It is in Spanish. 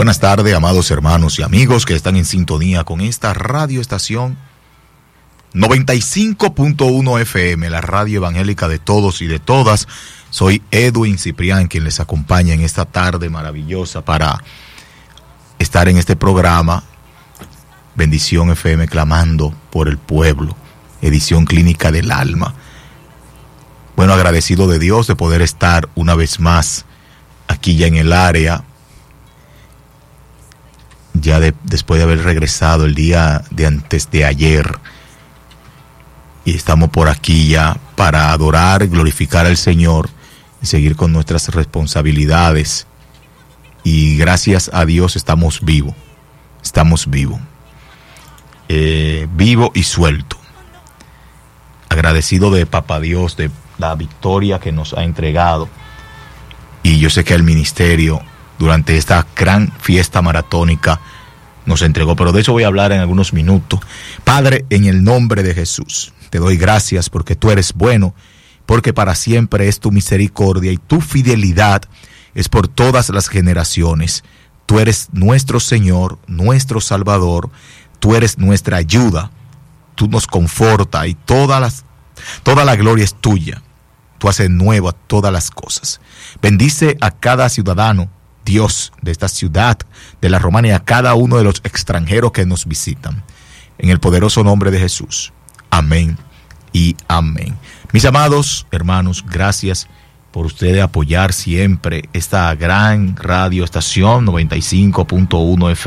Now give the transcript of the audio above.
Buenas tardes, amados hermanos y amigos que están en sintonía con esta radioestación 95.1 FM, la radio evangélica de todos y de todas. Soy Edwin Ciprián, quien les acompaña en esta tarde maravillosa para estar en este programa Bendición FM, clamando por el pueblo, edición clínica del alma. Bueno, agradecido de Dios de poder estar una vez más aquí ya en el área, ya después de haber regresado el día de antes de ayer, y estamos por aquí ya para adorar, glorificar al Señor y seguir con nuestras responsabilidades. Y gracias a Dios estamos vivos, vivo y suelto. Agradecido de Papá Dios, de la victoria que nos ha entregado. Y yo sé que el ministerio, durante esta gran fiesta maratónica, nos entregó, pero de eso voy a hablar en algunos minutos. Padre, en el nombre de Jesús, te doy gracias porque tú eres bueno, porque para siempre es tu misericordia y tu fidelidad es por todas las generaciones. Tú eres nuestro Señor, nuestro Salvador, tú eres nuestra ayuda, tú nos confortas y toda la gloria es tuya. Tú haces nueva todas las cosas. Bendice a cada ciudadano, Dios, de esta ciudad, de la Romana, y a cada uno de los extranjeros que nos visitan. En el poderoso nombre de Jesús. Amén y amén. Mis amados hermanos, gracias por ustedes apoyar siempre esta gran radioestación 95.1 FM.